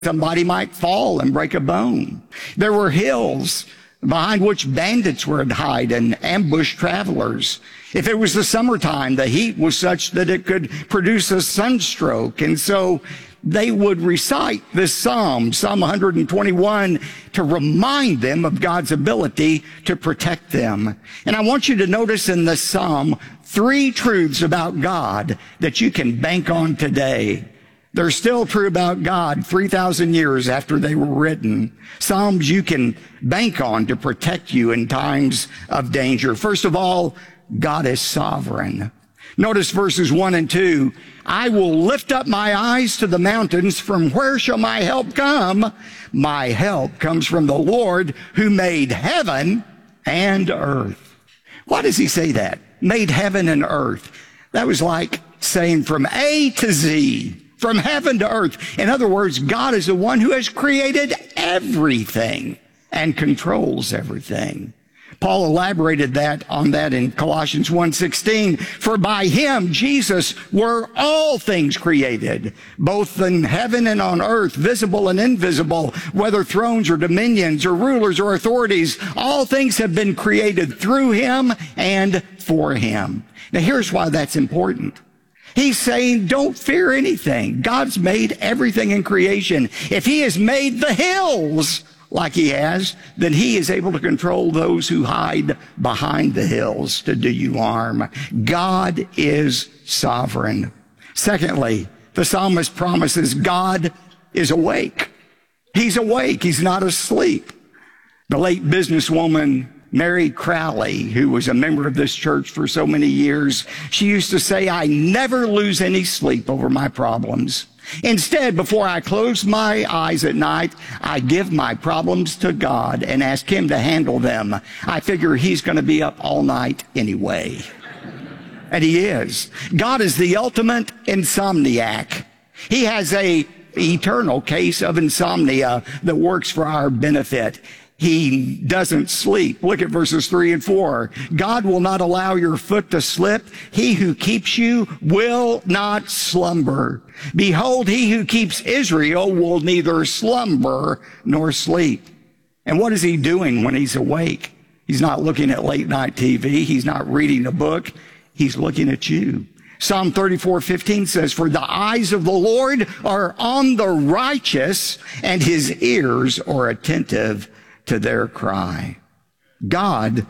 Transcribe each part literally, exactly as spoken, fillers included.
Somebody might fall and break a bone. There were hills behind which bandits would hide and ambush travelers. If it was the summertime, the heat was such that it could produce a sunstroke. And so they would recite this psalm, Psalm one twenty-one, to remind them of God's ability to protect them. And I want you to notice in this psalm three truths about God that you can bank on today. They're still true about God three thousand years after they were written. Psalms you can bank on to protect you in times of danger. First of all, God is sovereign. Notice verses one and two. I will lift up my eyes to the mountains. From where shall my help come? My help comes from the Lord who made heaven and earth. Why does he say that? Made heaven and earth. That was like saying from A to Z. From heaven to earth. In other words, God is the one who has created everything and controls everything. Paul elaborated that on that in Colossians one sixteen. For by him, Jesus, were all things created, both in heaven and on earth, visible and invisible, whether thrones or dominions or rulers or authorities. All things have been created through him and for him. Now here's why that's important. He's saying, don't fear anything. God's made everything in creation. If he has made the hills like he has, then he is able to control those who hide behind the hills to do you harm. God is sovereign. Secondly, the psalmist promises God is awake. He's awake. He's not asleep. The late businesswoman Mary Crowley, who was a member of this church for so many years, she used to say, I never lose any sleep over my problems. Instead, before I close my eyes at night, I give my problems to God and ask him to handle them. I figure he's going to be up all night anyway. And he is. God is the ultimate insomniac. He has a eternal case of insomnia that works for our benefit. He doesn't sleep. Look at verses three and four. God will not allow your foot to slip. He who keeps you will not slumber. Behold, he who keeps Israel will neither slumber nor sleep. And what is he doing when he's awake? He's not looking at late night T V. He's not reading a book. He's looking at you. Psalm thirty-four fifteen says, for the eyes of the Lord are on the righteous, and his ears are attentive to their cry. God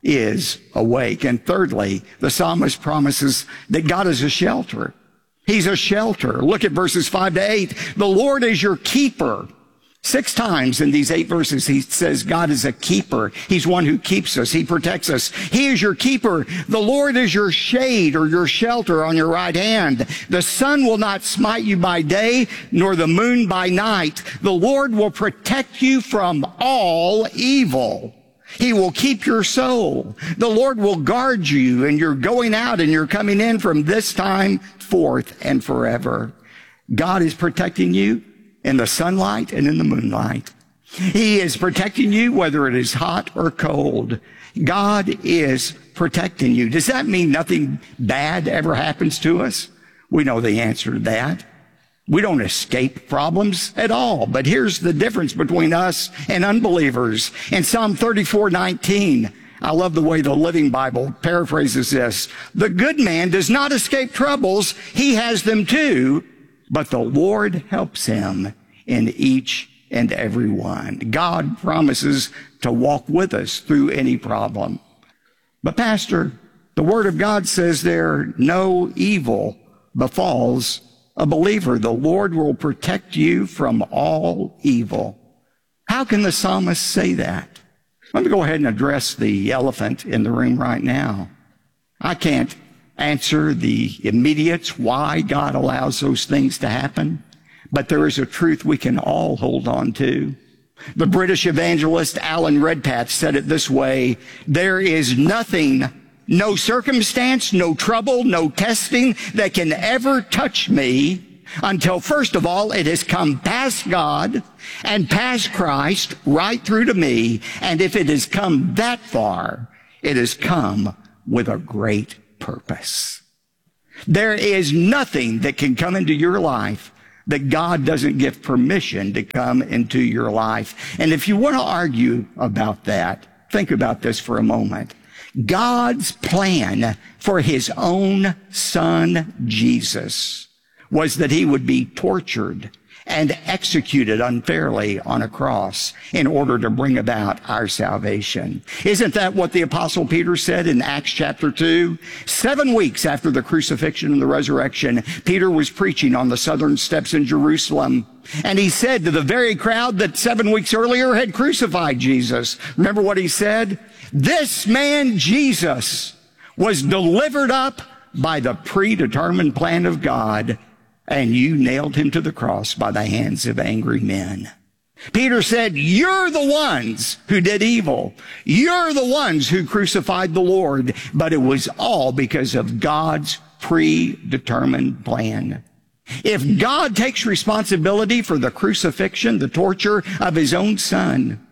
is awake. And thirdly, the psalmist promises that God is a shelter. He's a shelter. Look at verses five to eight. The Lord is your keeper. Six times in these eight verses, he says God is a keeper. He's one who keeps us. He protects us. He is your keeper. The Lord is your shade or your shelter on your right hand. The sun will not smite you by day, nor the moon by night. The Lord will protect you from all evil. He will keep your soul. The Lord will guard you, and you're going out and you're coming in from this time forth and forever. God is protecting you in the sunlight and in the moonlight. He is protecting you whether it is hot or cold. God is protecting you. Does that mean nothing bad ever happens to us? We know the answer to that. We don't escape problems at all. But here's the difference between us and unbelievers. In Psalm thirty-four nineteen, I love the way the Living Bible paraphrases this. The good man does not escape troubles. He has them too. But the Lord helps him in each and every one. God promises to walk with us through any problem. But Pastor, the Word of God says there, no evil befalls a believer. The Lord will protect you from all evil. How can the psalmist say that? Let me go ahead and address the elephant in the room right now. I can't answer the immediates why God allows those things to happen, but there is a truth we can all hold on to. The British evangelist Alan Redpath said it this way: there is nothing, no circumstance, no trouble, no testing that can ever touch me until, first of all, it has come past God and past Christ right through to me. And if it has come that far, it has come with a great purpose. There is nothing that can come into your life that God doesn't give permission to come into your life. And if you want to argue about that, think about this for a moment. God's plan for his own son, Jesus, was that he would be tortured and executed unfairly on a cross in order to bring about our salvation. Isn't that what the Apostle Peter said in Acts chapter two? Seven weeks after the crucifixion and the resurrection, Peter was preaching on the southern steps in Jerusalem. And he said to the very crowd that seven weeks earlier had crucified Jesus, remember what he said? This man, Jesus, was delivered up by the predetermined plan of God, and you nailed him to the cross by the hands of angry men. Peter said, you're the ones who did evil. You're the ones who crucified the Lord. But it was all because of God's predetermined plan. If God takes responsibility for the crucifixion, the torture of his own son,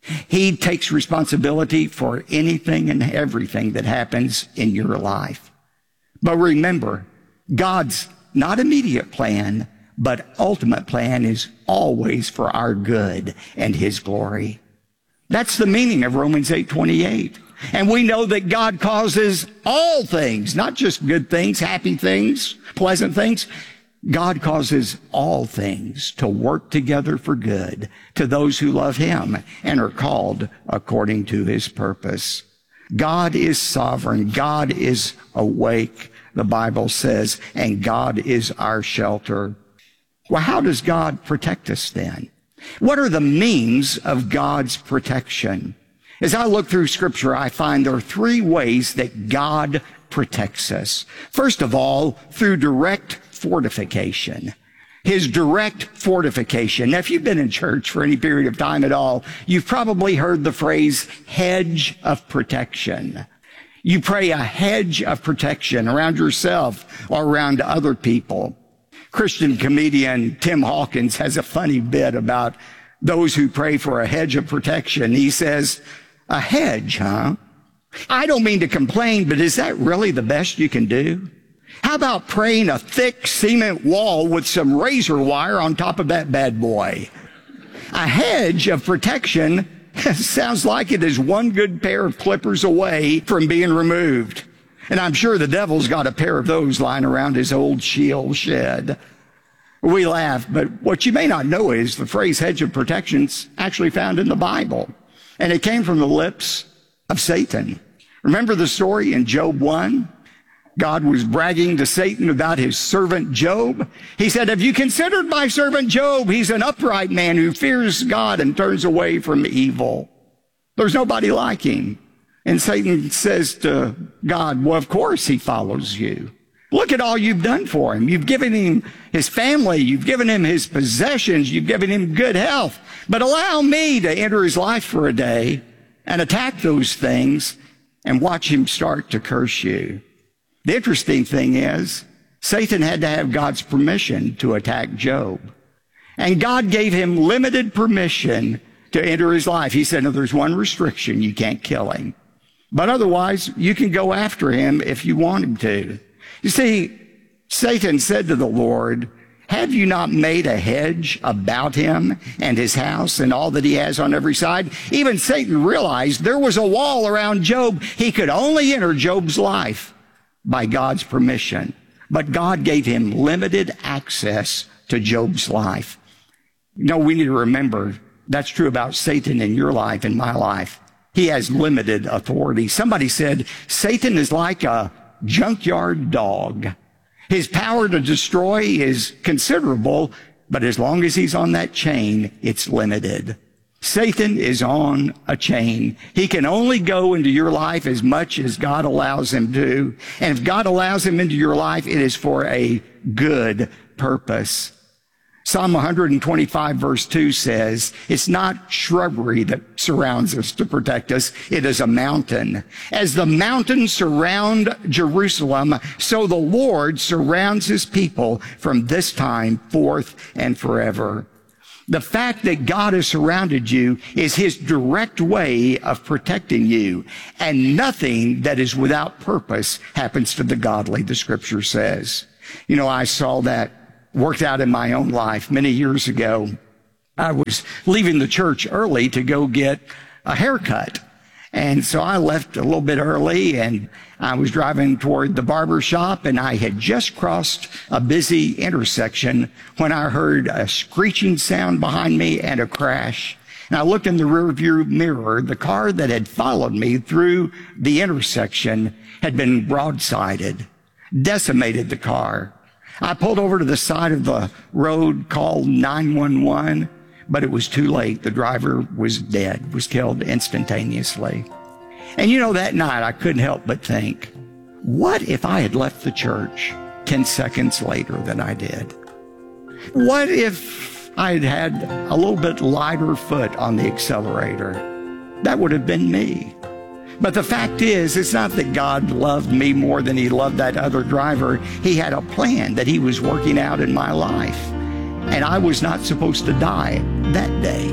he takes responsibility for anything and everything that happens in your life. But remember, God's not immediate plan, but ultimate plan is always for our good and his glory. That's the meaning of Romans eight twenty-eight. And we know that God causes all things, not just good things, happy things, pleasant things. God causes all things to work together for good to those who love him and are called according to his purpose. God is sovereign. God is awake, the Bible says, and God is our shelter. Well, how does God protect us then? What are the means of God's protection? As I look through Scripture, I find there are three ways that God protects us. First of all, through direct fortification. His direct fortification. Now, if you've been in church for any period of time at all, you've probably heard the phrase hedge of protection. You pray a hedge of protection around yourself or around other people. Christian comedian Tim Hawkins has a funny bit about those who pray for a hedge of protection. He says, a hedge, huh? I don't mean to complain, but is that really the best you can do? How about praying a thick cement wall with some razor wire on top of that bad boy? A hedge of protection sounds like it is one good pair of clippers away from being removed. And I'm sure the devil's got a pair of those lying around his old shield shed. We laugh, but what you may not know is the phrase hedge of protection's actually found in the Bible. And it came from the lips of Satan. Remember the story in Job one? God was bragging to Satan about his servant Job. He said, have you considered my servant Job? He's an upright man who fears God and turns away from evil. There's nobody like him. And Satan says to God, well, of course he follows you. Look at all you've done for him. You've given him his family. You've given him his possessions. You've given him good health. But allow me to enter his life for a day and attack those things and watch him start to curse you. The interesting thing is, Satan had to have God's permission to attack Job. And God gave him limited permission to enter his life. He said, no, there's one restriction. You can't kill him. But otherwise, you can go after him if you want him to. You see, Satan said to the Lord, have you not made a hedge about him and his house and all that he has on every side? Even Satan realized there was a wall around Job. He could only enter Job's life by God's permission. But God gave him limited access to Job's life. You know, we need to remember that's true about Satan in your life and my life. He has limited authority. Somebody said, Satan is like a junkyard dog. His power to destroy is considerable, but as long as he's on that chain, it's limited. Satan is on a chain. He can only go into your life as much as God allows him to. And if God allows him into your life, it is for a good purpose. Psalm one twenty-five verse two says, it's not shrubbery that surrounds us to protect us. It is a mountain. As the mountains surround Jerusalem, so the Lord surrounds his people from this time forth and forever. The fact that God has surrounded you is his direct way of protecting you. And nothing that is without purpose happens to the godly, the scripture says. You know, I saw that worked out in my own life. Many years ago, I was leaving the church early to go get a haircut. And so I left a little bit early, and I was driving toward the barber shop, and I had just crossed a busy intersection when I heard a screeching sound behind me and a crash. And I looked in the rearview mirror. The car that had followed me through the intersection had been broadsided, decimated the car. I pulled over to the side of the road, called nine one one, but it was too late. The driver was dead, was killed instantaneously. And you know, that night I couldn't help but think, what if I had left the church ten seconds later than I did? What if I had had a little bit lighter foot on the accelerator? That would have been me. But the fact is, it's not that God loved me more than he loved that other driver. He had a plan that he was working out in my life. And I was not supposed to die that day.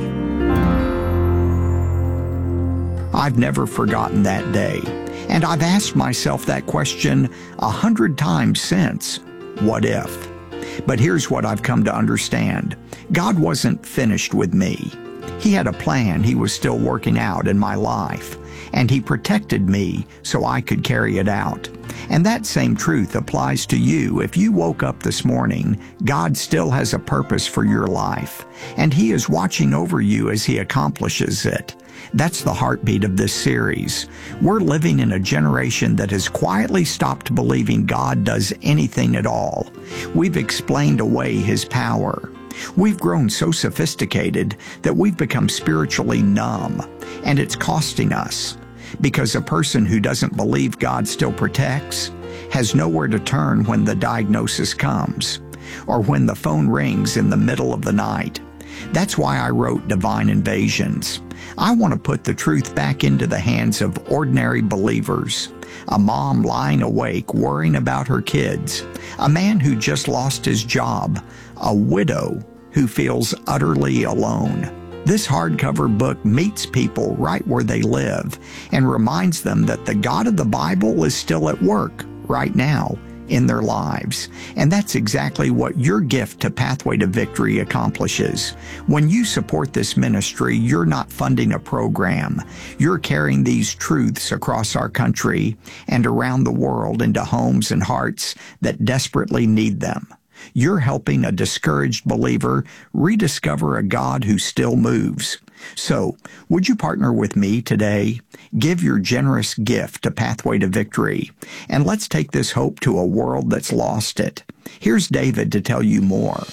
I've never forgotten that day. And I've asked myself that question a hundred times since. What if? But here's what I've come to understand. God wasn't finished with me. He had a plan he was still working out in my life. And he protected me so I could carry it out. And that same truth applies to you. If you woke up this morning, God still has a purpose for your life, and he is watching over you as he accomplishes it. That's the heartbeat of this series. We're living in a generation that has quietly stopped believing God does anything at all. We've explained away his power. We've grown so sophisticated that we've become spiritually numb, and it's costing us. Because a person who doesn't believe God still protects has nowhere to turn when the diagnosis comes, or when the phone rings in the middle of the night. That's why I wrote Divine Invasions. I want to put the truth back into the hands of ordinary believers. A mom lying awake worrying about her kids. A man who just lost his job. A widow who feels utterly alone. This hardcover book meets people right where they live and reminds them that the God of the Bible is still at work right now in their lives. And that's exactly what your gift to Pathway to Victory accomplishes. When you support this ministry, you're not funding a program. You're carrying these truths across our country and around the world into homes and hearts that desperately need them. You're helping a discouraged believer rediscover a God who still moves. So, would you partner with me today? Give your generous gift to Pathway to Victory, and let's take this hope to a world that's lost it. Here's David to tell you more.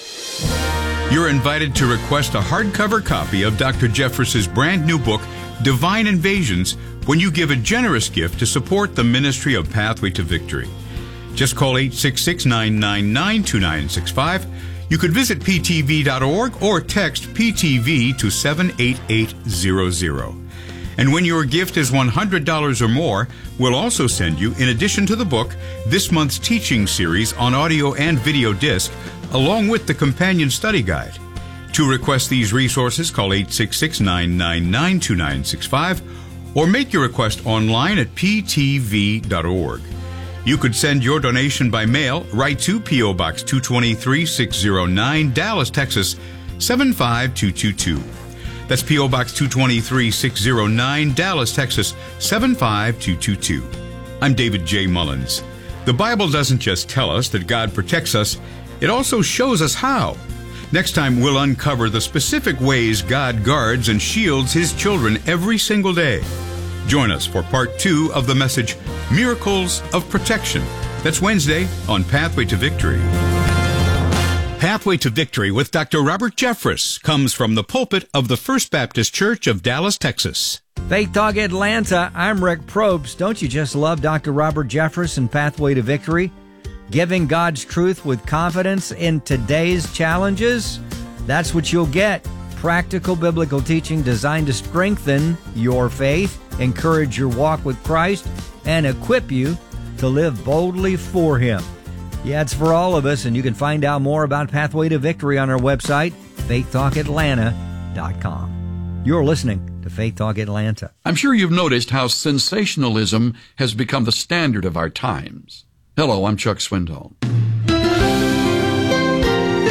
You're invited to request a hardcover copy of Doctor Jeffress's brand new book, Divine Invasions, when you give a generous gift to support the ministry of Pathway to Victory. Just call eight six six, nine nine nine, two nine six five. You could visit p t v dot org or text P T V to seven eight eight zero zero. And when your gift is one hundred dollars or more, we'll also send you, in addition to the book, this month's teaching series on audio and video disc, along with the companion study guide. To request these resources, call eight six six, nine nine nine, two nine six five or make your request online at p t v dot org. You could send your donation by mail right to P O. Box two twenty-three, six oh nine, Dallas, Texas, seven five two two two. That's P O. Box two twenty-three, six oh nine, Dallas, Texas, seven five two two two. I'm David J. Mullins. The Bible doesn't just tell us that God protects us, it also shows us how. Next time, we'll uncover the specific ways God guards and shields his children every single day. Join us for part two of the message, Miracles of Protection. That's Wednesday on Pathway to Victory. Pathway to Victory with Doctor Robert Jeffress comes from the pulpit of the First Baptist Church of Dallas, Texas. Faith Talk Atlanta, I'm Rick Probst. Don't you just love Doctor Robert Jeffress and Pathway to Victory? Giving God's truth with confidence in today's challenges? That's what you'll get. Practical biblical teaching designed to strengthen your faith, encourage your walk with Christ, and equip you to live boldly for Him. Yeah, it's for all of us, and you can find out more about Pathway to Victory on our website, faith talk atlanta dot com. You're listening to Faith Talk Atlanta. I'm sure you've noticed how sensationalism has become the standard of our times. Hello, I'm Chuck Swindoll.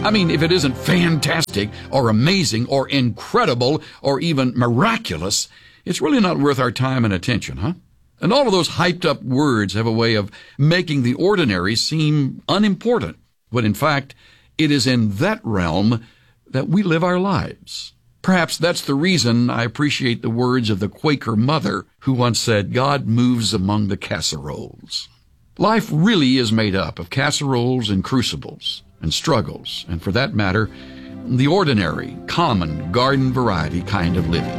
I mean, if it isn't fantastic or amazing or incredible or even miraculous, it's really not worth our time and attention, huh? And all of those hyped up words have a way of making the ordinary seem unimportant, when in fact, it is in that realm that we live our lives. Perhaps that's the reason I appreciate the words of the Quaker mother who once said, God moves among the casseroles. Life really is made up of casseroles and crucibles and struggles, and for that matter, the ordinary, common, garden variety kind of living.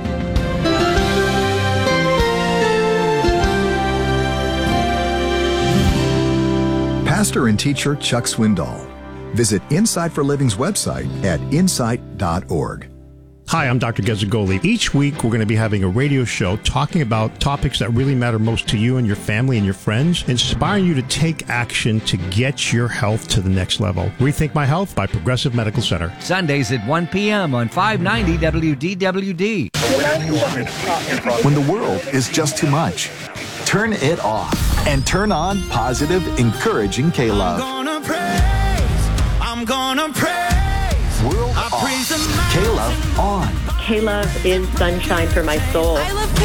Pastor and teacher Chuck Swindoll. Visit Insight for Living's website at insight dot org. Hi, I'm Doctor Gezzagoli. Each week, we're going to be having a radio show talking about topics that really matter most to you and your family and your friends, inspiring you to take action to get your health to the next level. Rethink My Health by Progressive Medical Center. Sundays at one p.m. on five ninety W D W D. When the world is just too much, turn it off and turn on positive, encouraging K-Love. I'm gonna praise, I'm gonna praise. World I off. praise the K-Love on. K-Love is sunshine for my soul. I love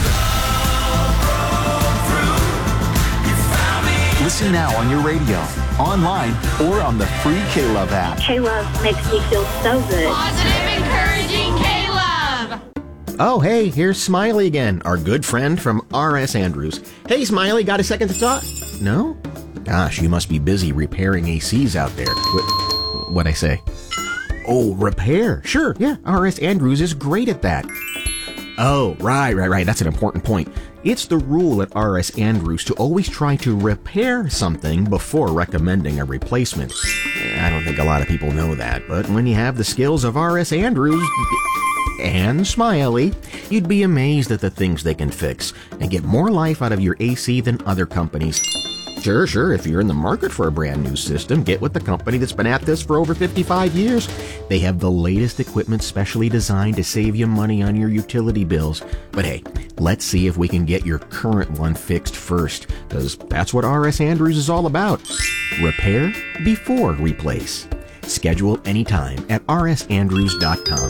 K-Love. Listen now on your radio, online, or on the free K-Love app. K-Love makes me feel so good. Positive, encouraging K-Love. Oh, hey, here's Smiley again, our good friend from R S Andrews. Hey, Smiley, got a second to talk? No? Gosh, you must be busy repairing A Cs out there. What, what'd I say? Oh, repair. Sure, yeah, R S Andrews is great at that. Oh, right, right, right, that's an important point. It's the rule at R S Andrews to always try to repair something before recommending a replacement. I don't think a lot of people know that, but when you have the skills of R S Andrews and Smiley, you'd be amazed at the things they can fix and get more life out of your A C than other companies. Sure, sure, if you're in the market for a brand new system, get with the company that's been at this for over fifty-five years. They have the latest equipment specially designed to save you money on your utility bills. But hey, let's see if we can get your current one fixed first, because that's what R S Andrews is all about. Repair before replace. Schedule anytime at r s andrews dot com.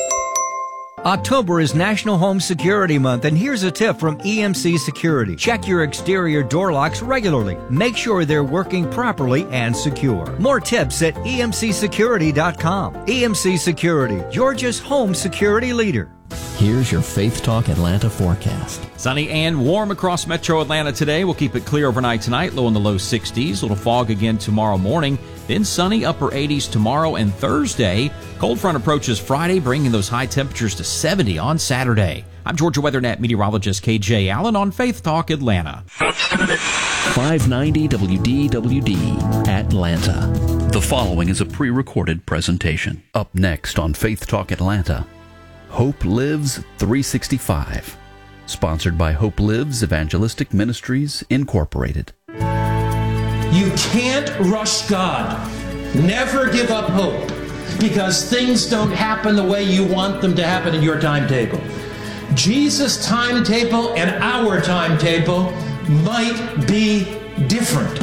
October is National Home Security Month, and here's a tip from E M C Security. Check your exterior door locks regularly. Make sure they're working properly and secure. More tips at e m c security dot com. E M C Security, Georgia's home security leader. Here's your Faith Talk Atlanta forecast. Sunny and warm across metro Atlanta today. We'll keep it clear overnight tonight, low in the low sixties. Little fog again tomorrow morning. Then sunny, upper eighties tomorrow and Thursday. Cold front approaches Friday, bringing those high temperatures to seventy on Saturday. I'm Georgia WeatherNet meteorologist K J Allen on Faith Talk Atlanta. five ninety W D W D, Atlanta. The following is a pre-recorded presentation. Up next on Faith Talk Atlanta, Hope Lives three sixty-five. Sponsored by Hope Lives Evangelistic Ministries, Incorporated. You can't rush God. Never give up hope, because things don't happen the way you want them to happen in your timetable. Jesus' timetable and our timetable might be different.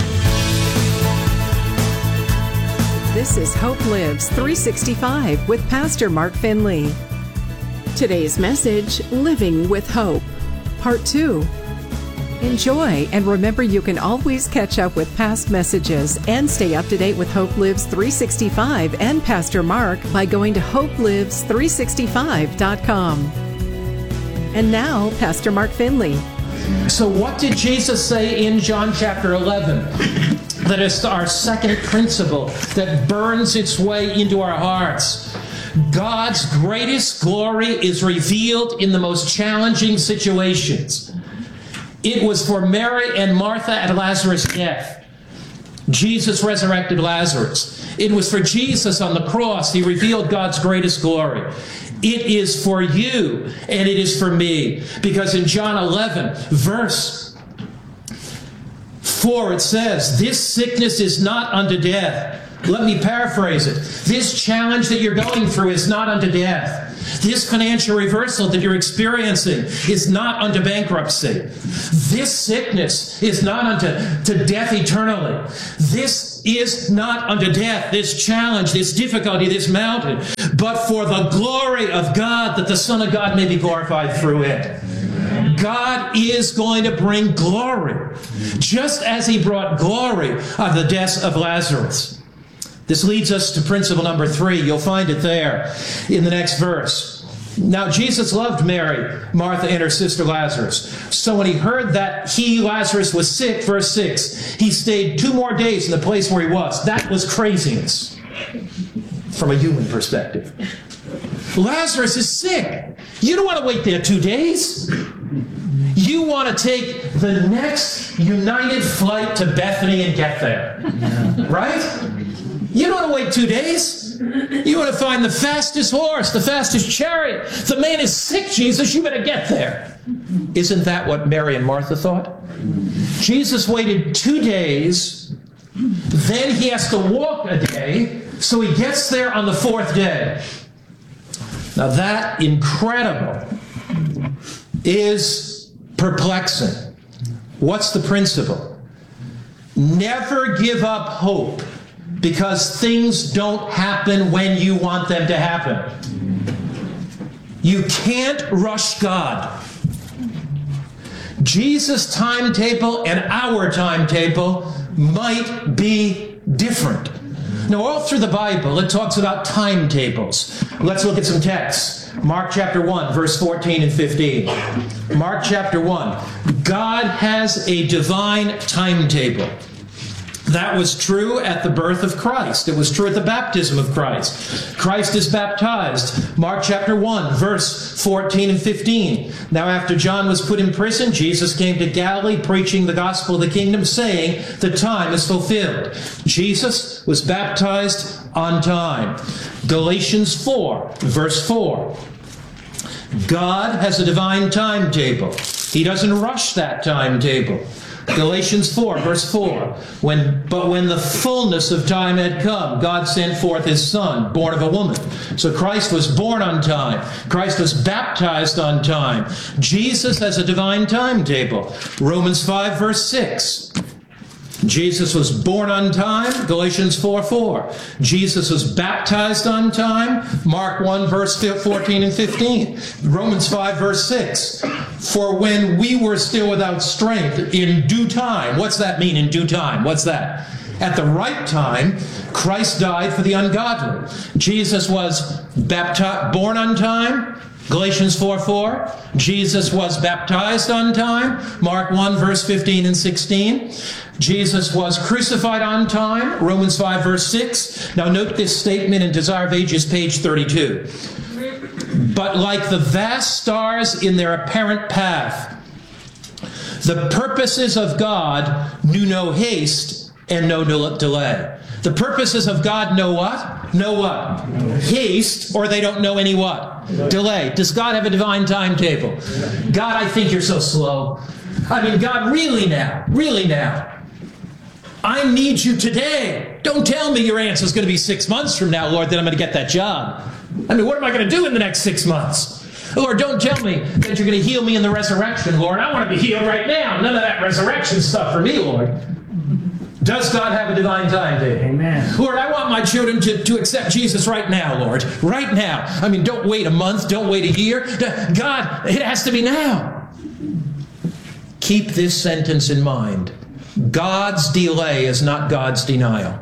This is Hope Lives three sixty-five with Pastor Mark Finley. Today's message, Living with Hope, Part two. Enjoy, and remember you can always catch up with past messages and stay up to date with Hope Lives three sixty-five and Pastor Mark by going to hope lives three sixty-five dot com. And now, Pastor Mark Finley. So what did Jesus say in John chapter eleven? That is our second principle that burns its way into our hearts. God's greatest glory is revealed in the most challenging situations. It was for Mary and Martha at Lazarus' death. Jesus resurrected Lazarus. It was for Jesus on the cross. He revealed God's greatest glory. It is for you and it is for me. Because in John eleven, verse four, it says, "This sickness is not unto death." Let me paraphrase it. This challenge that you're going through is not unto death. This financial reversal that you're experiencing is not unto bankruptcy. This sickness is not unto to death eternally. This is not unto death, this challenge, this difficulty, this mountain, but for the glory of God, that the Son of God may be glorified through it. God is going to bring glory, just as he brought glory of the death of Lazarus. This leads us to principle number three. You'll find it there in the next verse. Now, Jesus loved Mary, Martha, and her sister Lazarus. So when he heard that he, Lazarus, was sick, verse six, he stayed two more days in the place where he was. That was craziness from a human perspective. Lazarus is sick. You don't want to wait there two days. You want to take the next United flight to Bethany and get there. Right? You don't want to wait two days. You want to find the fastest horse, the fastest chariot. The man is sick, Jesus. You better get there. Isn't that what Mary and Martha thought? Jesus waited two days. Then he has to walk a day. So he gets there on the fourth day. Now that, incredible, is perplexing. What's the principle? Never give up hope because things don't happen when you want them to happen. You can't rush God. Jesus' timetable and our timetable might be different. Now, all through the Bible, it talks about timetables. Let's look at some texts. Mark chapter one, verse fourteen and fifteen. Mark chapter one. God has a divine timetable. That was true at the birth of Christ. It was true at the baptism of Christ. Christ is baptized. Mark chapter one, verse fourteen and fifteen. Now after John was put in prison, Jesus came to Galilee preaching the gospel of the kingdom, saying, the time is fulfilled. Jesus was baptized on time. Galatians four, verse four. God has a divine timetable. He doesn't rush that timetable. Galatians four, verse four. When, but when the fullness of time had come, God sent forth his Son, born of a woman. So Christ was born on time. Christ was baptized on time. Jesus has a divine timetable. Romans five, verse six. Jesus was born on time, Galatians four four. Jesus was baptized on time, Mark one, verse fourteen and fifteen. Romans five, verse six. For when we were still without strength, in due time. What's that mean, in due time? What's that? At the right time, Christ died for the ungodly. Jesus was baptized, born on time, Galatians four four. Jesus was baptized on time, Mark one, verse fifteen and sixteen. Jesus was crucified on time, Romans five, verse six. Now note this statement in Desire of Ages, page thirty-two. But like the vast stars in their apparent path, the purposes of God knew no haste and no delay. The purposes of God know what? Know what? Haste, or they don't know any what? Delay. Does God have a divine timetable? God, I think you're so slow. I mean, God, really now? Really now? I need you today. Don't tell me your answer is going to be six months from now, Lord, that I'm going to get that job. I mean, what am I going to do in the next six months? Lord, don't tell me that you're going to heal me in the resurrection, Lord. I want to be healed right now. None of that resurrection stuff for me, Lord. Does God have a divine timetable? Amen. Lord, I want my children to, to accept Jesus right now, Lord. Right now. I mean, don't wait a month. Don't wait a year. God, it has to be now. Keep this sentence in mind. God's delay is not God's denial.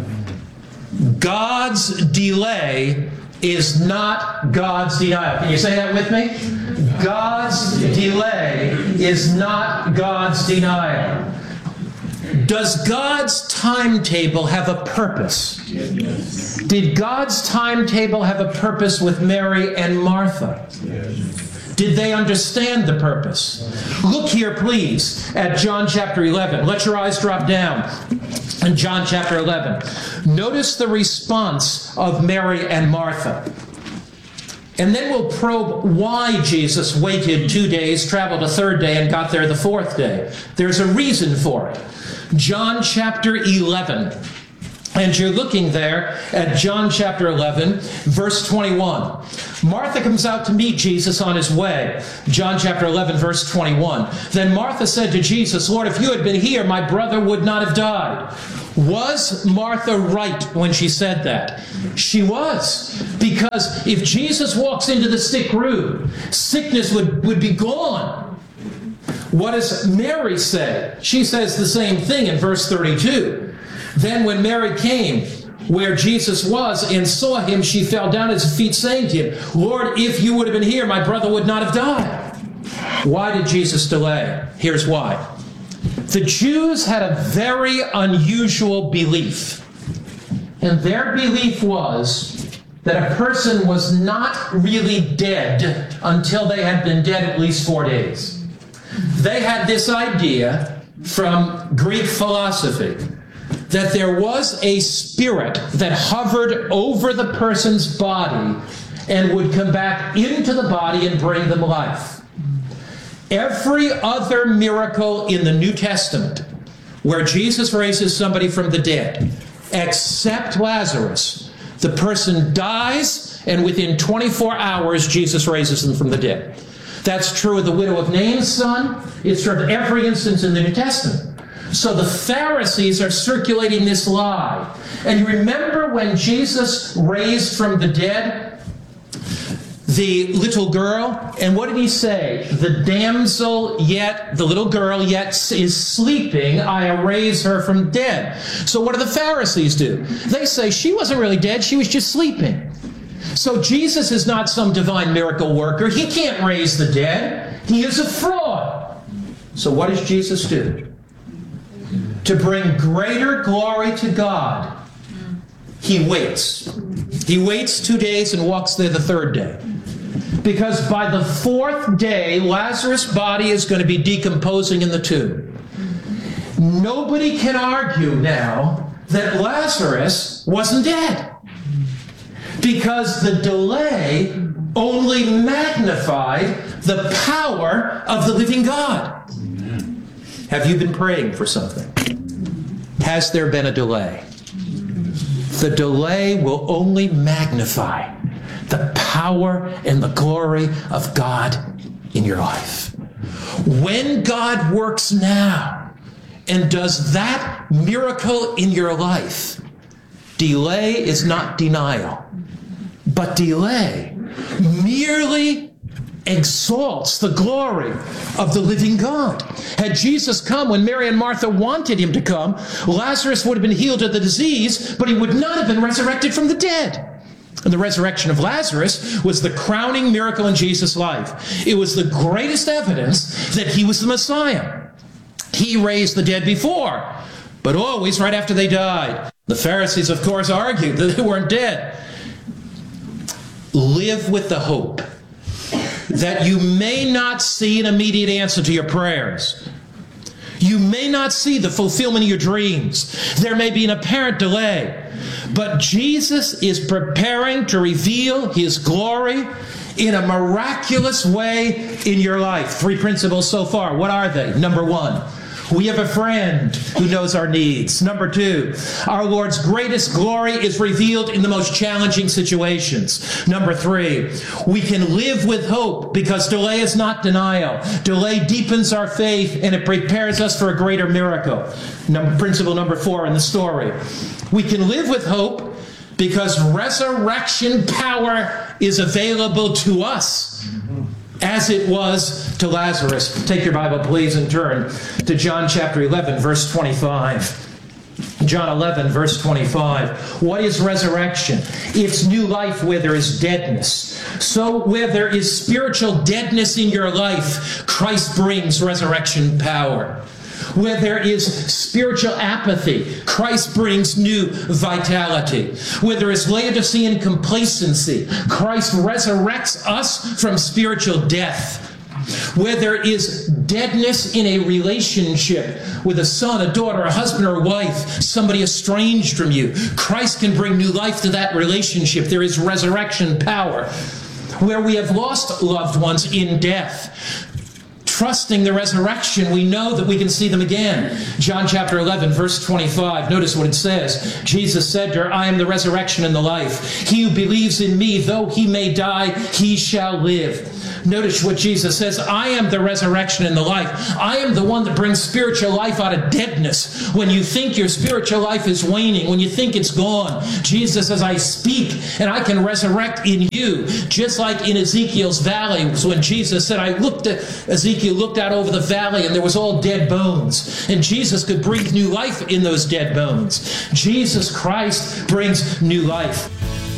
God's delay is not God's denial. Can you say that with me? God's delay is not God's denial. Does God's timetable have a purpose? Yes. Did God's timetable have a purpose with Mary and Martha? Yes. Did they understand the purpose? Look here, please, at John chapter eleven. Let your eyes drop down. In John chapter eleven. Notice the response of Mary and Martha. And then we'll probe why Jesus waited two days, traveled a third day, and got there the fourth day. There's a reason for it. John chapter eleven. And you're looking there at John chapter eleven, verse twenty-one. Martha comes out to meet Jesus on his way. John chapter eleven, verse twenty-one. Then Martha said to Jesus, Lord, if you had been here, my brother would not have died. Was Martha right when she said that? She was. Because if Jesus walks into the sick room, sickness would, would be gone. What does Mary say? She says the same thing in verse thirty-two. Then when Mary came where Jesus was and saw him, she fell down at his feet, saying to him, Lord, if you would have been here, my brother would not have died. Why did Jesus delay? Here's why. The Jews had a very unusual belief. And their belief was that a person was not really dead until they had been dead at least four days. They had this idea from Greek philosophy that there was a spirit that hovered over the person's body and would come back into the body and bring them life. Every other miracle in the New Testament where Jesus raises somebody from the dead, except Lazarus, the person dies and within twenty-four hours Jesus raises them from the dead. That's true of the widow of Nain's son. It's true of every instance in the New Testament. So the Pharisees are circulating this lie. And you remember when Jesus raised from the dead the little girl? And what did he say? The damsel yet, the little girl yet is sleeping. I raise her from dead. So what do the Pharisees do? They say she wasn't really dead. She was just sleeping. So Jesus is not some divine miracle worker. He can't raise the dead. He is a fraud. So what does Jesus do? To bring greater glory to God, he waits. He waits two days and walks there the third day. Because by the fourth day, Lazarus' body is going to be decomposing in the tomb. Nobody can argue now that Lazarus wasn't dead. Because the delay only magnified the power of the living God. Have you been praying for something? Has there been a delay? The delay will only magnify the power and the glory of God in your life. When God works now and does that miracle in your life, delay is not denial, but delay merely exalts the glory of the living God. Had Jesus come when Mary and Martha wanted him to come, Lazarus would have been healed of the disease, but he would not have been resurrected from the dead. And the resurrection of Lazarus was the crowning miracle in Jesus' life. It was the greatest evidence that he was the Messiah. He raised the dead before, but always right after they died. The Pharisees, of course, argued that they weren't dead. Live with the hope that you may not see an immediate answer to your prayers. You may not see the fulfillment of your dreams. There may be an apparent delay. But Jesus is preparing to reveal his glory in a miraculous way in your life. Three principles so far. What are they? Number one, we have a friend who knows our needs. Number two, our Lord's greatest glory is revealed in the most challenging situations. Number three, we can live with hope because delay is not denial. Delay deepens our faith and it prepares us for a greater miracle. Number, principle number four in the story, we can live with hope because resurrection power is available to us, as it was to Lazarus. Take your Bible, please, and turn to John chapter eleven, verse twenty-five. John eleven, verse twenty-five. What is resurrection? It's new life where there is deadness. So where there is spiritual deadness in your life, Christ brings resurrection power. Where there is spiritual apathy, Christ brings new vitality. Where there is Laodicean complacency, Christ resurrects us from spiritual death. Where there is deadness in a relationship with a son, a daughter, a husband, or a wife, somebody estranged from you, Christ can bring new life to that relationship. There is resurrection power. Where we have lost loved ones in death, trusting the resurrection, we know that we can see them again. John chapter eleven, verse twenty-five. Notice what it says. Jesus said to her, I am the resurrection and the life. He who believes in me, though he may die, he shall live. Notice what Jesus says. I am the resurrection and the life. I am the one that brings spiritual life out of deadness. When you think your spiritual life is waning, when you think it's gone, Jesus says, I speak and I can resurrect in you. Just like in Ezekiel's valley, when Jesus said, I looked at, Ezekiel looked out over the valley and there was all dead bones. And Jesus could breathe new life in those dead bones. Jesus Christ brings new life.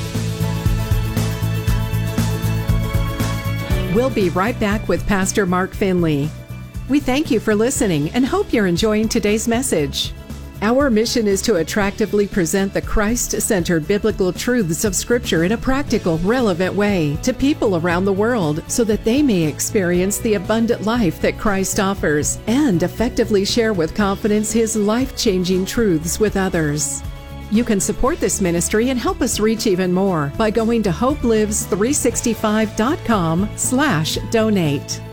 We'll be right back with Pastor Mark Finley. We thank you for listening and hope you're enjoying today's message. Our mission is to attractively present the Christ-centered biblical truths of Scripture in a practical, relevant way to people around the world so that they may experience the abundant life that Christ offers and effectively share with confidence His life-changing truths with others. You can support this ministry and help us reach even more by going to hope lives three sixty-five dot com slash donate.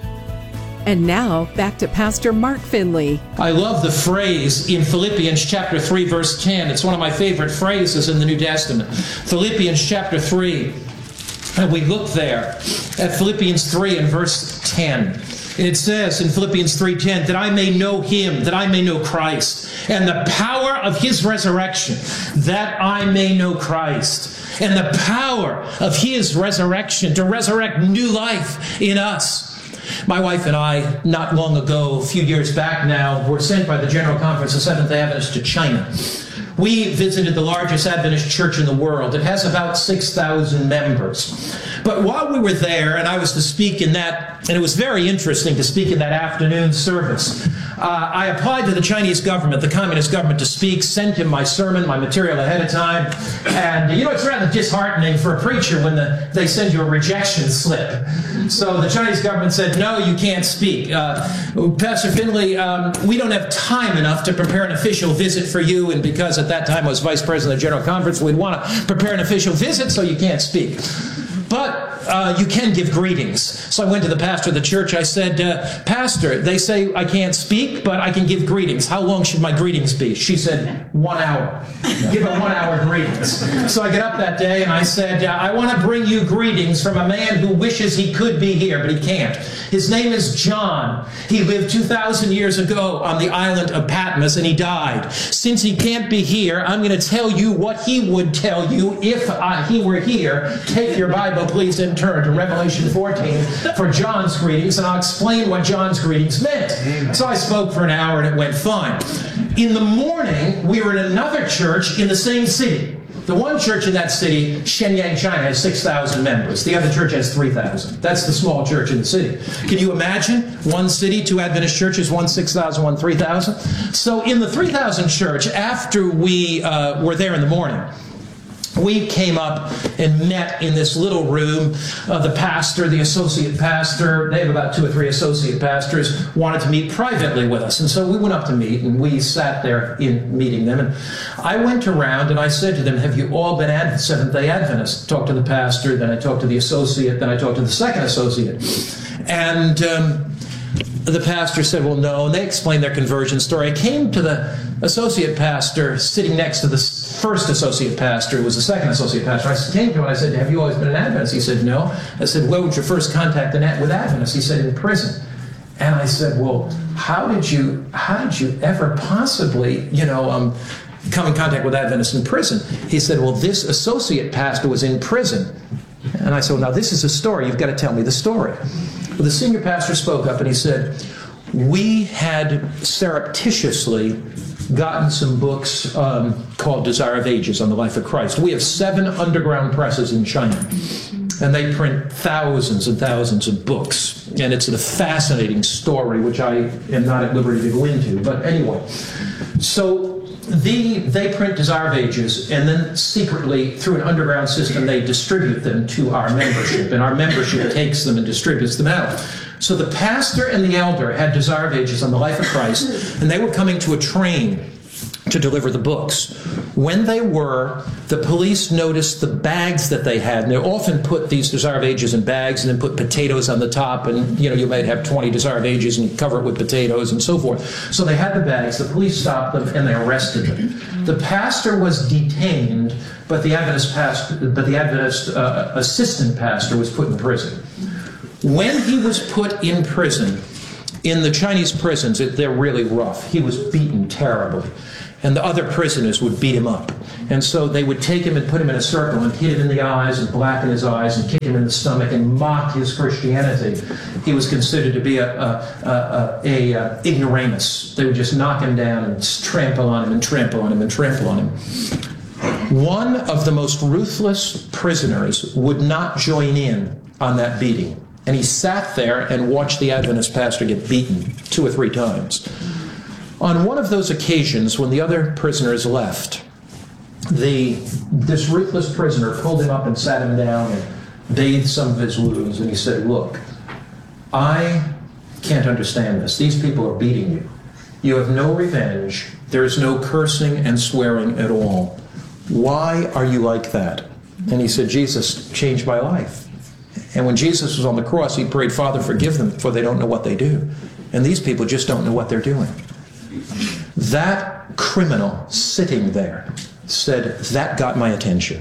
And now, back to Pastor Mark Finley. I love the phrase in Philippians chapter three, verse ten. It's one of my favorite phrases in the New Testament. Philippians chapter three. And we look there at Philippians three and verse ten. It says in Philippians three ten, that I may know Him, that I may know Christ, and the power of His resurrection, that I may know Christ, and the power of His resurrection to resurrect new life in us. My wife and I, not long ago, a few years back now, were sent by the General Conference of Seventh-day Adventists to China. We visited the largest Adventist church in the world. It has about six thousand members. But while we were there, and I was to speak in that, and it was very interesting to speak in that afternoon service, uh, I applied to the Chinese government, the communist government, to speak, sent him my sermon, my material ahead of time. And, you know, it's rather disheartening for a preacher when the, they send you a rejection slip. So the Chinese government said, no, you can't speak. Uh, Pastor Finley, um, we don't have time enough to prepare an official visit for you, and because at that time I was vice president of the General Conference, we'd want to prepare an official visit, so you can't speak. But uh, you can give greetings. So I went to the pastor of the church. I said, uh, Pastor, they say I can't speak, but I can give greetings. How long should my greetings be? She said, one hour. Give a one-hour greetings. So I get up that day and I said, uh, I want to bring you greetings from a man who wishes he could be here, but he can't. His name is John. He lived two thousand years ago on the island of Patmos, and he died. Since he can't be here, I'm going to tell you what he would tell you if I, he were here. Take your Bible, please, and turn to Revelation fourteen for John's greetings, and I'll explain what John's greetings meant. Amen. So I spoke for an hour, and it went fine. In the morning, we were in another church in the same city. The one church in that city, Shenyang, China, has six thousand members. The other church has three thousand. That's the small church in the city. Can you imagine? One city, two Adventist churches, one six thousand, one three thousand. So in the three thousand church, after we uh, were there in the morning, we came up and met in this little room. Uh, the pastor, the associate pastor, they have about two or three associate pastors, wanted to meet privately with us. And so we went up to meet, and we sat there in meeting them. And I went around and I said to them, have you all been Ad- Seventh-day Adventists? Talked to the pastor, then I talked to the associate, then I talked to the second associate. And um, the pastor said, well, no. And they explained their conversion story. I came to the associate pastor sitting next to the first associate pastor, who was the second associate pastor. I came to him and I said, have you always been an Adventist? He said, no. I said, where was your first contact with Adventists? He said, in prison. And I said, well, how did you, how did you ever possibly, you know, um, come in contact with Adventists in prison? He said, well, this associate pastor was in prison. And I said, well, now this is a story. You've got to tell me the story. Well, the senior pastor spoke up and he said, we had surreptitiously gotten some books um, called Desire of Ages on the life of Christ. We have seven underground presses in China, and they print thousands and thousands of books. And it's a fascinating story, which I am not at liberty to go into. But anyway, so the, they print Desire of Ages, and then secretly, through an underground system, they distribute them to our membership, and our membership takes them and distributes them out. So the pastor and the elder had Desire of Ages on the life of Christ, and they were coming to a train to deliver the books. When they were, the police noticed the bags that they had, and they often put these Desire of Ages in bags and then put potatoes on the top, and you know, you might have twenty Desire of Ages and cover it with potatoes and so forth. So they had the bags, the police stopped them, and they arrested them. The pastor was detained, but the Adventist pastor, but the Adventist uh, assistant pastor was put in prison. When he was put in prison, in the Chinese prisons, they're really rough. He was beaten terribly. And the other prisoners would beat him up. And so they would take him and put him in a circle and hit him in the eyes and blacken his eyes and kick him in the stomach and mock his Christianity. He was considered to be a, a, a, a, a ignoramus. They would just knock him down and trample on him and trample on him and trample on him. One of the most ruthless prisoners would not join in on that beating. And he sat there and watched the Adventist pastor get beaten two or three times. On one of those occasions, when the other prisoners left, the, this ruthless prisoner pulled him up and sat him down and bathed some of his wounds, and he said, "Look, I can't understand this. These people are beating you. You have no revenge. There is no cursing and swearing at all. Why are you like that?" And he said, "Jesus changed my life." And when Jesus was on the cross, he prayed, "Father, forgive them, for they don't know what they do." And these people just don't know what they're doing. That criminal sitting there said, "That got my attention."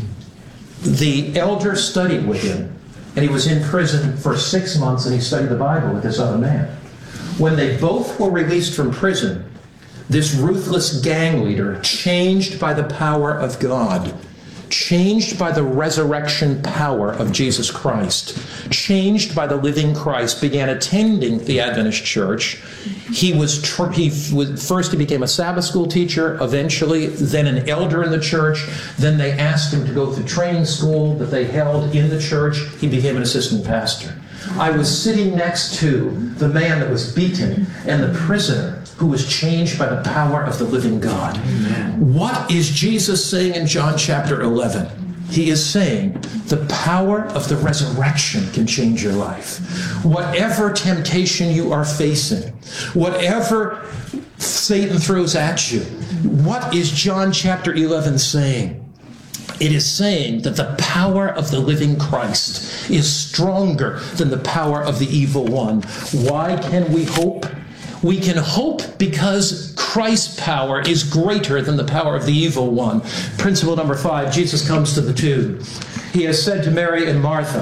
The elder studied with him, and he was in prison for six months, and he studied the Bible with this other man. When they both were released from prison, this ruthless gang leader, changed by the power of God, changed by the resurrection power of Jesus Christ, changed by the living Christ, began attending the Adventist church. He was, tr- he was first he became a Sabbath school teacher, eventually then an elder in the church. Then they asked him to go through training school that they held in the church. He became an assistant pastor. I was sitting next to the man that was beaten and the prisoner who was changed by the power of the living God. Amen. What is Jesus saying in John chapter eleven? He is saying the power of the resurrection can change your life. Whatever temptation you are facing, whatever Satan throws at you, what is John chapter eleven saying? It is saying that the power of the living Christ is stronger than the power of the evil one. Why can we hope? We can hope because Christ's power is greater than the power of the evil one. Principle number five, Jesus comes to the tomb. He has said to Mary and Martha,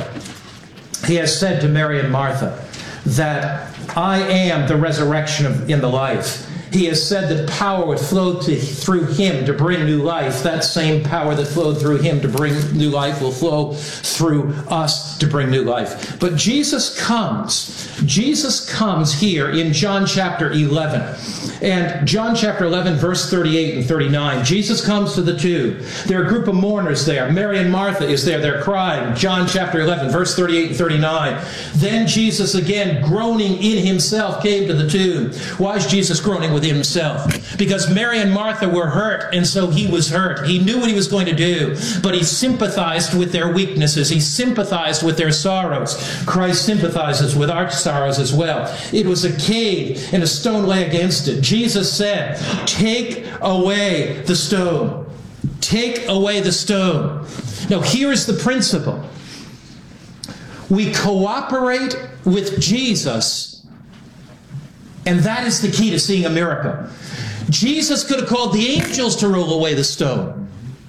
he has said to Mary and Martha that I am the resurrection of, in the life. He has said that power would flow to, through him to bring new life. That same power that flowed through him to bring new life will flow through us to bring new life. But Jesus comes. Jesus comes here in John chapter eleven. And John chapter eleven, verse thirty-eight and thirty-nine. Jesus comes to the tomb. There are a group of mourners there. Mary and Martha is there. They're crying. John chapter eleven, verse thirty-eight and thirty-nine. Then Jesus, again, groaning in himself, came to the tomb. Why is Jesus groaning with himself? Because Mary and Martha were hurt, and so he was hurt. He knew what he was going to do, but he sympathized with their weaknesses. He sympathized with their sorrows. Christ sympathizes with our sorrows as well. It was a cave, and a stone lay against it. Jesus said, "Take away the stone. Take away the stone." Now, here's the principle. We cooperate with Jesus, and that is the key to seeing a miracle. Jesus could have called the angels to roll away the stone.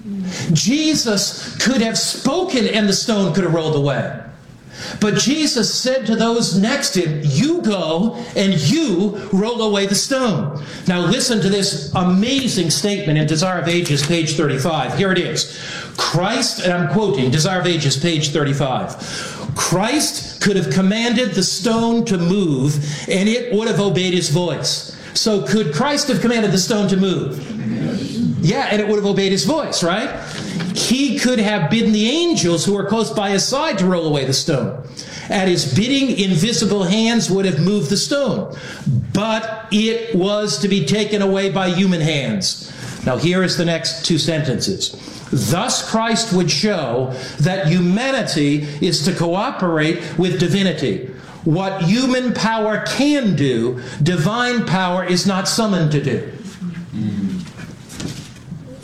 Jesus could have spoken and the stone could have rolled away. But Jesus said to those next to him, "You go and you roll away the stone." Now listen to this amazing statement in Desire of Ages, page thirty-five. Here it is. Christ, and I'm quoting Desire of Ages, page thirty-five. Christ could have commanded the stone to move, and it would have obeyed his voice. So could Christ have commanded the stone to move? Yeah, and it would have obeyed his voice, right? He could have bidden the angels who were close by his side to roll away the stone. At his bidding, invisible hands would have moved the stone. But it was to be taken away by human hands. Now here is the next two sentences. Thus Christ would show that humanity is to cooperate with divinity. What human power can do, divine power is not summoned to do.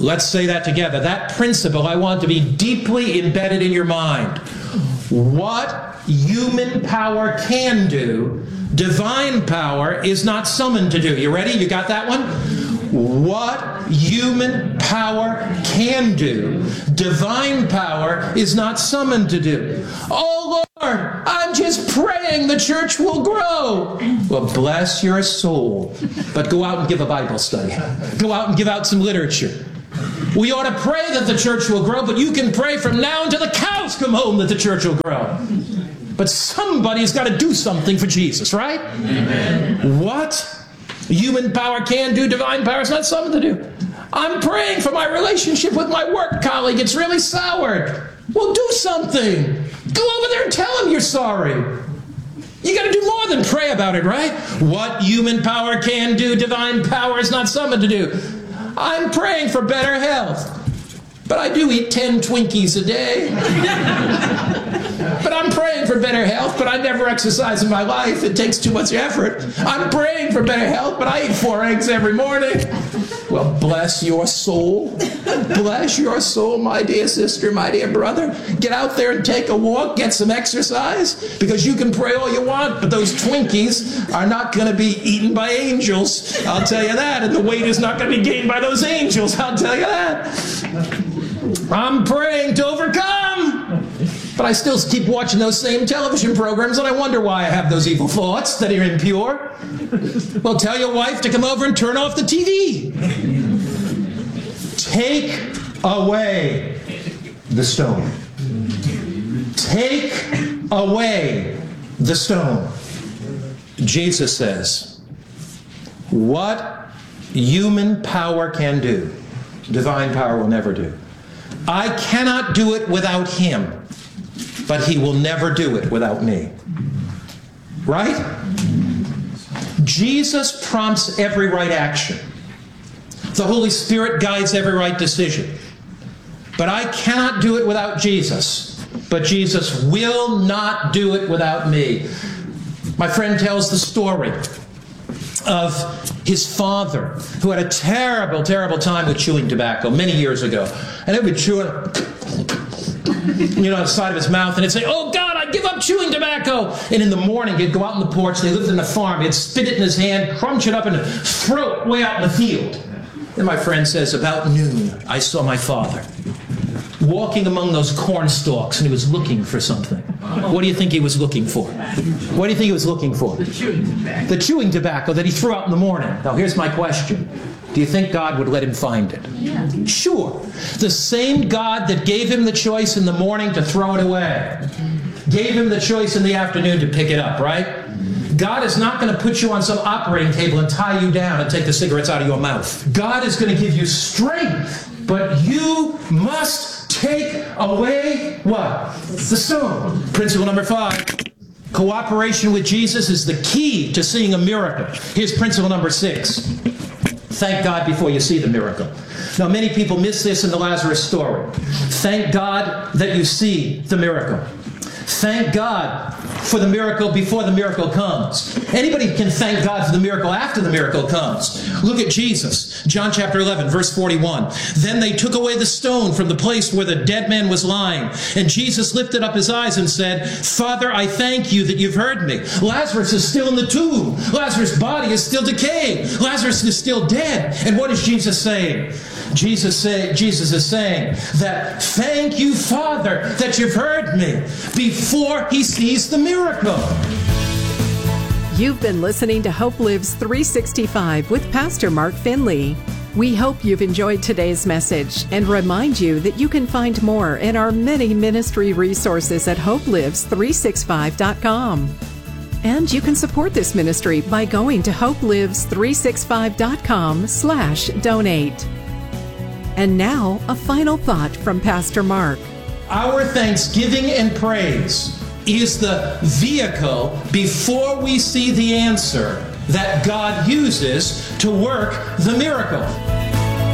Let's say that together. That principle I want to be deeply embedded in your mind. What human power can do, divine power is not summoned to do. You ready? You got that one? What human power can do, divine power is not summoned to do. Oh Lord, I'm just praying the church will grow. Well, bless your soul. But go out and give a Bible study. Go out and give out some literature. We ought to pray that the church will grow, but you can pray from now until the cows come home that the church will grow. But somebody's got to do something for Jesus, right? Amen. What human power can do, divine power is not something to do. I'm praying for my relationship with my work colleague. It's really soured. Well, do something. Go over there and tell him you're sorry. You got to do more than pray about it, right? What human power can do, divine power is not something to do. I'm praying for better health. But I do eat ten Twinkies a day. But I'm praying for better health, but I never exercise in my life. It takes too much effort. I'm praying for better health, but I eat four eggs every morning. Well, bless your soul. Bless your soul, my dear sister, my dear brother. Get out there and take a walk, get some exercise, because you can pray all you want, but those Twinkies are not going to be eaten by angels. I'll tell you that. And the weight is not going to be gained by those angels. I'll tell you that. I'm praying to overcome. But I still keep watching those same television programs, and I wonder why I have those evil thoughts that are impure. Well, tell your wife to come over and turn off the T V. Take away the stone. Take away the stone. Jesus says, what human power can do, divine power will never do. I cannot do it without him. But he will never do it without me. Right? Jesus prompts every right action. The Holy Spirit guides every right decision. But I cannot do it without Jesus. But Jesus will not do it without me. My friend tells the story of his father, who had a terrible, terrible time with chewing tobacco many years ago. And he would chew it, you know, on the side of his mouth, and he'd say, oh God, I give up chewing tobacco. And in the morning, he'd go out on the porch. They lived in a farm. He'd spit it in his hand, crunch it up, and throw it way out in the field. Then my friend says, about noon, I saw my father walking among those corn stalks, and he was looking for something. What do you think he was looking for? What do you think he was looking for? The chewing tobacco. The chewing tobacco that he threw out in the morning. Now, here's my question. Do you think God would let him find it? Yeah. Sure. The same God that gave him the choice in the morning to throw it away, gave him the choice in the afternoon to pick it up, right? God is not going to put you on some operating table and tie you down and take the cigarettes out of your mouth. God is going to give you strength, but you must take away what? The stone. Principle number five. Cooperation with Jesus is the key to seeing a miracle. Here's principle number six. Thank God before you see the miracle. Now, many people miss this in the Lazarus story. Thank God that you see the miracle. Thank God for the miracle before the miracle comes. Anybody can thank God for the miracle after the miracle comes. Look at Jesus. John chapter eleven, verse forty-one. Then they took away the stone from the place where the dead man was lying. And Jesus lifted up his eyes and said, Father, I thank you that you've heard me. Lazarus is still in the tomb. Lazarus' body is still decaying. Lazarus is still dead. And what is Jesus saying? Jesus say, Jesus is saying that, thank you, Father, that you've heard me, before he sees the miracle. You've been listening to Hope Lives three sixty-five with Pastor Mark Finley. We hope you've enjoyed today's message and remind you that you can find more in our many ministry resources at hope lives three sixty-five dot com. And you can support this ministry by going to hope lives three sixty-five dot com slash donate. And now, a final thought from Pastor Mark. Our thanksgiving and praise is the vehicle before we see the answer that God uses to work the miracle.